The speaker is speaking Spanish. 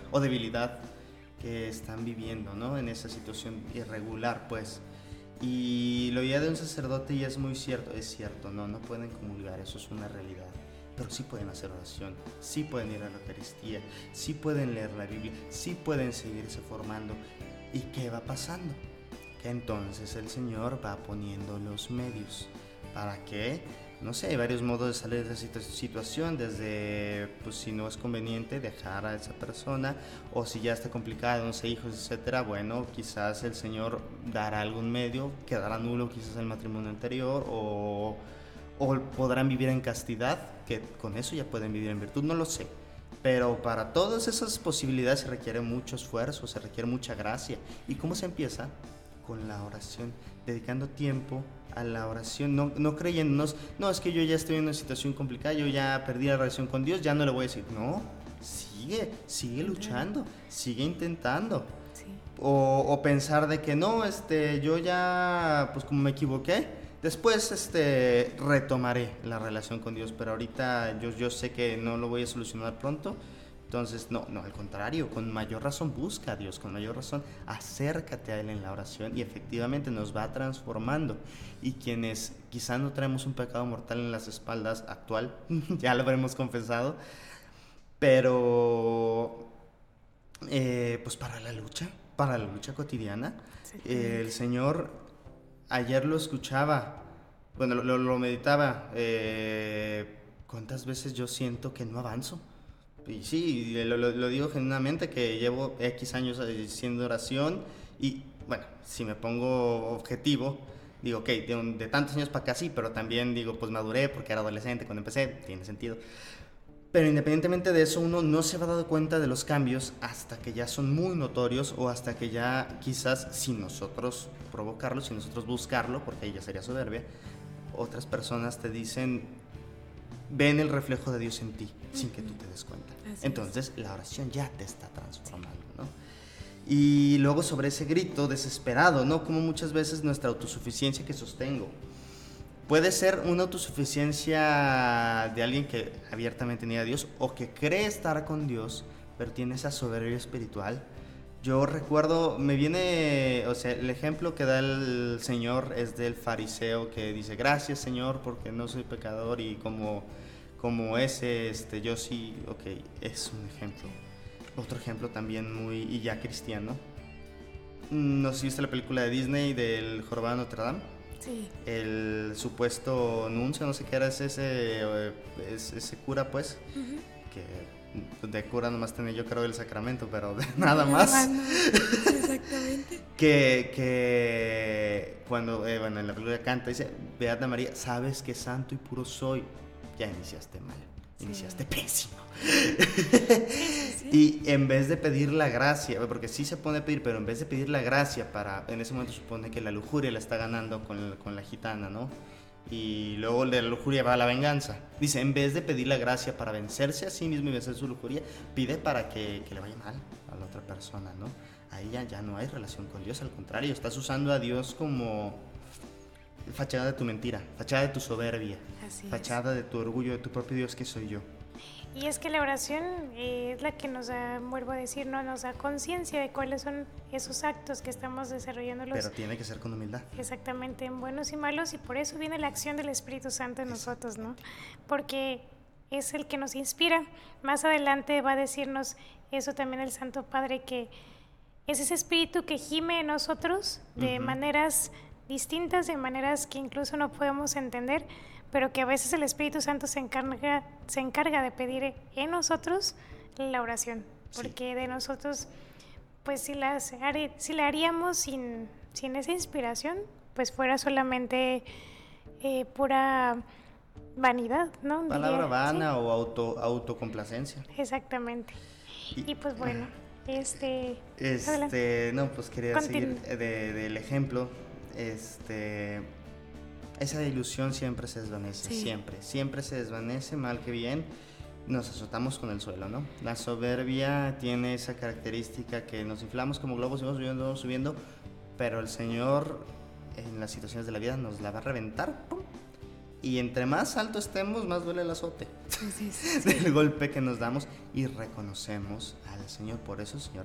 o debilidad que están viviendo, ¿no? En esa situación irregular, pues. Y lo oía de un sacerdote y es muy cierto, es cierto, no pueden comulgar, eso es una realidad. Pero sí pueden hacer oración, sí pueden ir a la Eucaristía, sí pueden leer la Biblia, sí pueden seguirse formando. ¿Y qué va pasando? Que entonces el Señor va poniendo los medios para que, no sé, hay varios modos de salir de esa situación, desde, pues si no es conveniente dejar a esa persona, o si ya está complicado, no sé, hijos, etcétera, bueno, quizás el Señor dará algún medio, quedará nulo quizás el matrimonio anterior, o podrán vivir en castidad, que con eso ya pueden vivir en virtud, no lo sé. Pero para todas esas posibilidades se requiere mucho esfuerzo, se requiere mucha gracia. ¿Y cómo se empieza? Con la oración, dedicando tiempo a la oración, no creyéndonos, no, es que yo ya estoy en una situación complicada, yo ya perdí la relación con Dios, ya no le voy a decir, no, sigue luchando, sigue intentando. Sí. O pensar de que no, yo ya, pues como me equivoqué, después retomaré la relación con Dios, pero ahorita yo sé que no lo voy a solucionar pronto. Entonces, no, al contrario, con mayor razón busca a Dios, con mayor razón acércate a Él en la oración y efectivamente nos va transformando. Y quienes quizás no traemos un pecado mortal en las espaldas actual, ya lo habremos confesado, pero pues para la lucha cotidiana, el Señor, ayer lo escuchaba, bueno, lo meditaba, ¿cuántas veces yo siento que no avanzo? Y sí, lo digo genuinamente, que llevo X años haciendo oración y, bueno, si me pongo objetivo, digo, ok, de tantos años para acá sí, pero también digo, pues maduré porque era adolescente cuando empecé, tiene sentido. Pero independientemente de eso, uno no se va dando cuenta de los cambios hasta que ya son muy notorios o hasta que ya quizás sin nosotros provocarlo, sin nosotros buscarlo, porque ahí ya sería soberbia, otras personas te dicen, ven el reflejo de Dios en ti, sin que tú te des cuenta. Así Entonces la oración ya te está transformando, ¿no? Y luego sobre ese grito desesperado, ¿no? Como muchas veces nuestra autosuficiencia que sostengo. Puede ser una autosuficiencia de alguien que abiertamente niega a Dios o que cree estar con Dios, pero tiene esa soberbia espiritual. Yo recuerdo, me viene, o sea, el ejemplo que da el Señor es del fariseo que dice, gracias Señor porque no soy pecador y como ese, yo sí, ok, es un ejemplo. Otro ejemplo también muy, y ya cristiano. No sé si viste la película de Disney del Jorobado de Notre Dame. Sí. El supuesto nuncio, no sé qué era, ese cura, pues, que de cura nomás tenía yo creo el sacramento, pero de nada más. Exactamente. que cuando, bueno, en la película canta, dice, Beata María, sabes que santo y puro soy. Ya iniciaste mal, iniciaste pésimo. Sí. Y en vez de pedir la gracia, porque sí se pone a pedir, pero en vez de pedir la gracia para, en ese momento supone que la lujuria la está ganando con la gitana, ¿no? Y luego de la lujuria va la venganza. Dice, en vez de pedir la gracia para vencerse a sí mismo y vencer su lujuria, pide para que le vaya mal a la otra persona, ¿no? Ahí ya no hay relación con Dios, al contrario, estás usando a Dios como fachada de tu mentira, fachada de tu soberbia, fachada de tu orgullo, de tu propio Dios que soy yo. Y es que la oración es la que nos da, vuelvo a decir, no nos da conciencia de cuáles son esos actos que estamos desarrollando. Pero tiene que ser con humildad. Exactamente, en buenos y malos, y por eso viene la acción del Espíritu Santo en nosotros, ¿no? Porque es el que nos inspira. Más adelante va a decirnos eso también el Santo Padre, que es ese espíritu que gime en nosotros de maneras distintas, de maneras que incluso no podemos entender, pero que a veces el Espíritu Santo se encarga de pedir en nosotros la oración, porque de nosotros, pues si la haríamos sin esa inspiración, pues fuera solamente pura vanidad, ¿no? Palabra vana, ¿sí? O autocomplacencia. Exactamente. Y pues bueno, no, pues quería seguir del ejemplo. Esa ilusión siempre se desvanece, siempre se desvanece, mal que bien. Nos azotamos con el suelo, ¿no? La soberbia tiene esa característica que nos inflamos como globos y vamos subiendo, pero el Señor en las situaciones de la vida nos la va a reventar, ¡pum! y entre más alto estemos, más duele el azote Sí. del golpe que nos damos y reconocemos al Señor. Por eso el Señor